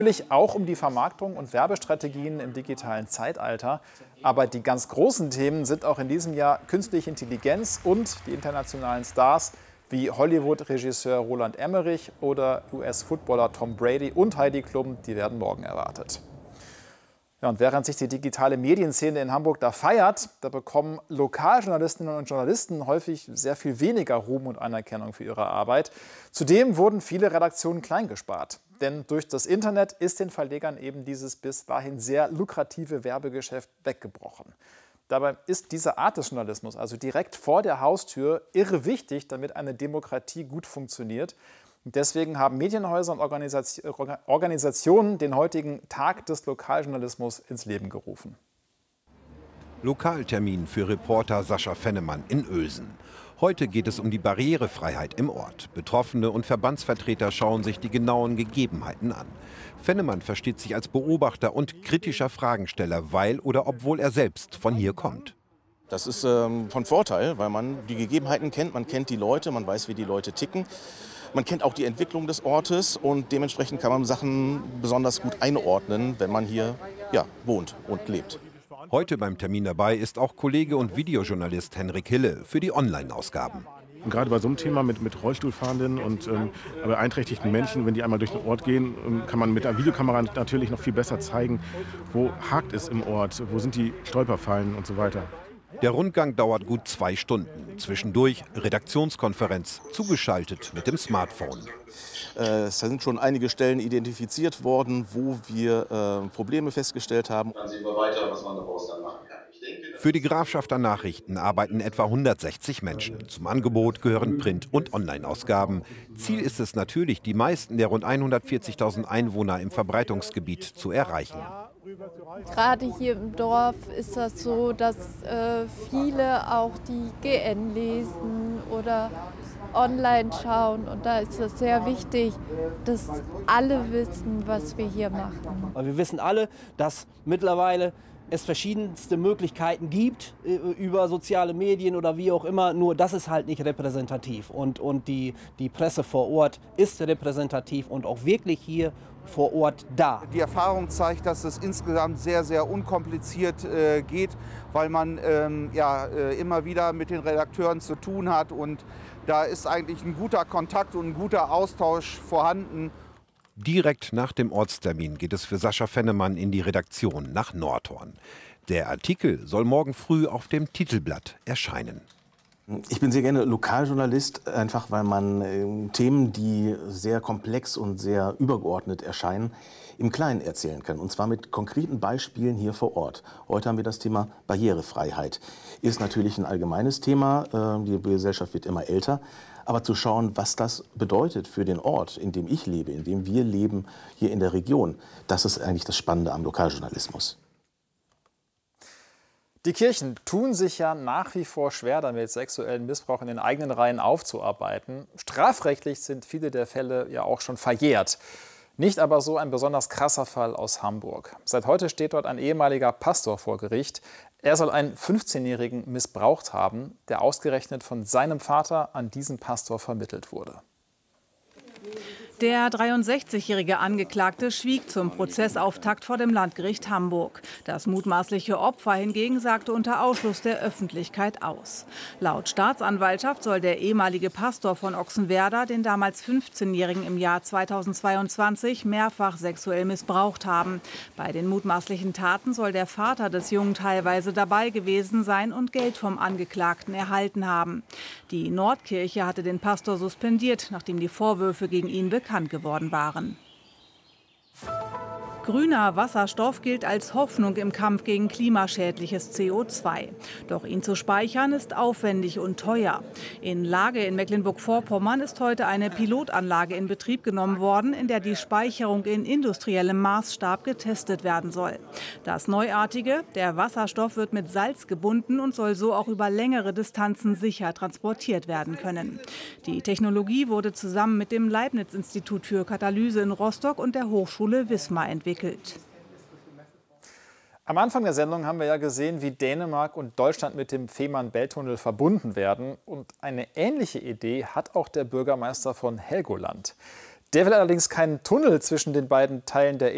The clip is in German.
Natürlich auch um die Vermarktung und Werbestrategien im digitalen Zeitalter. Aber die ganz großen Themen sind auch in diesem Jahr künstliche Intelligenz und die internationalen Stars wie Hollywood-Regisseur Roland Emmerich oder US-Footballer Tom Brady und Heidi Klum, die werden morgen erwartet. Ja, und während sich die digitale Medienszene in Hamburg da feiert, da bekommen Lokaljournalistinnen und Journalisten häufig sehr viel weniger Ruhm und Anerkennung für ihre Arbeit. Zudem wurden viele Redaktionen klein gespart. Denn durch das Internet ist den Verlegern eben dieses bis dahin sehr lukrative Werbegeschäft weggebrochen. Dabei ist diese Art des Journalismus, also direkt vor der Haustür, irre wichtig, damit eine Demokratie gut funktioniert. Und deswegen haben Medienhäuser und Organisationen den heutigen Tag des Lokaljournalismus ins Leben gerufen. Lokaltermin für Reporter Sascha Fennemann in Uelsen. Heute geht es um die Barrierefreiheit im Ort. Betroffene und Verbandsvertreter schauen sich die genauen Gegebenheiten an. Fennemann versteht sich als Beobachter und kritischer Fragensteller, weil oder obwohl er selbst von hier kommt. Das ist von Vorteil, weil man die Gegebenheiten kennt, man kennt die Leute, man weiß, wie die Leute ticken. Man kennt auch die Entwicklung des Ortes und dementsprechend kann man Sachen besonders gut einordnen, wenn man hier wohnt und lebt. Heute beim Termin dabei ist auch Kollege und Videojournalist Henrik Hille für die Online-Ausgaben. Und gerade bei so einem Thema mit Rollstuhlfahrenden und beeinträchtigten Menschen, wenn die einmal durch den Ort gehen, kann man mit der Videokamera natürlich noch viel besser zeigen, wo hakt es im Ort, wo sind die Stolperfallen und so weiter. Der Rundgang dauert gut 2 Stunden. Zwischendurch Redaktionskonferenz, zugeschaltet mit dem Smartphone. Es sind schon einige Stellen identifiziert worden, wo wir Probleme festgestellt haben. Dann sehen wir weiter, was man daraus dann machen kann. Für die Grafschafter Nachrichten arbeiten etwa 160 Menschen. Zum Angebot gehören Print- und Online-Ausgaben. Ziel ist es natürlich, die meisten der rund 140.000 Einwohner im Verbreitungsgebiet zu erreichen. Gerade hier im Dorf ist das so, dass viele auch die GN lesen oder online schauen. Und da ist es sehr wichtig, dass alle wissen, was wir hier machen. Wir wissen alle, dass mittlerweile es verschiedenste Möglichkeiten gibt über soziale Medien oder wie auch immer, nur das ist halt nicht repräsentativ. Und die Presse vor Ort ist repräsentativ und auch wirklich hier vor Ort da. Die Erfahrung zeigt, dass es insgesamt sehr, sehr unkompliziert geht, weil man immer wieder mit den Redakteuren zu tun hat und da ist eigentlich ein guter Kontakt und ein guter Austausch vorhanden. Direkt nach dem Ortstermin geht es für Sascha Fennemann in die Redaktion nach Nordhorn. Der Artikel soll morgen früh auf dem Titelblatt erscheinen. Ich bin sehr gerne Lokaljournalist, einfach weil man Themen, die sehr komplex und sehr übergeordnet erscheinen, im Kleinen erzählen kann. Und zwar mit konkreten Beispielen hier vor Ort. Heute haben wir das Thema Barrierefreiheit. Ist natürlich ein allgemeines Thema, die Gesellschaft wird immer älter. Aber zu schauen, was das bedeutet für den Ort, in dem ich lebe, in dem wir leben, hier in der Region, das ist eigentlich das Spannende am Lokaljournalismus. Die Kirchen tun sich ja nach wie vor schwer damit, sexuellen Missbrauch in den eigenen Reihen aufzuarbeiten. Strafrechtlich sind viele der Fälle ja auch schon verjährt. Nicht aber so ein besonders krasser Fall aus Hamburg. Seit heute steht dort ein ehemaliger Pastor vor Gericht. Er soll einen 15-Jährigen missbraucht haben, der ausgerechnet von seinem Vater an diesen Pastor vermittelt wurde. Der 63-jährige Angeklagte schwieg zum Prozessauftakt vor dem Landgericht Hamburg. Das mutmaßliche Opfer hingegen sagte unter Ausschluss der Öffentlichkeit aus. Laut Staatsanwaltschaft soll der ehemalige Pastor von Ochsenwerder den damals 15-jährigen im Jahr 2022 mehrfach sexuell missbraucht haben. Bei den mutmaßlichen Taten soll der Vater des Jungen teilweise dabei gewesen sein und Geld vom Angeklagten erhalten haben. Die Nordkirche hatte den Pastor suspendiert, nachdem die Vorwürfe gegen ihn bekannt geworden waren. Grüner Wasserstoff gilt als Hoffnung im Kampf gegen klimaschädliches CO2. Doch ihn zu speichern ist aufwendig und teuer. In Lage in Mecklenburg-Vorpommern ist heute eine Pilotanlage in Betrieb genommen worden, in der die Speicherung in industriellem Maßstab getestet werden soll. Das Neuartige, der Wasserstoff wird mit Salz gebunden und soll so auch über längere Distanzen sicher transportiert werden können. Die Technologie wurde zusammen mit dem Leibniz-Institut für Katalyse in Rostock und der Hochschule Wismar entwickelt. Am Anfang der Sendung haben wir ja gesehen, wie Dänemark und Deutschland mit dem Fehmarn-Belt-Tunnel verbunden werden. Und eine ähnliche Idee hat auch der Bürgermeister von Helgoland. Der will allerdings keinen Tunnel zwischen den beiden Teilen der